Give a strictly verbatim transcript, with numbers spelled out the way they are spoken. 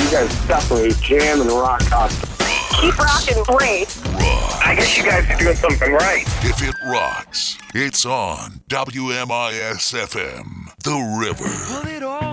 You guys separate jam and rock concert. Keep rocking, great. Rock. I guess you guys are doing something right. If it rocks, it's on W M I S F M, The River.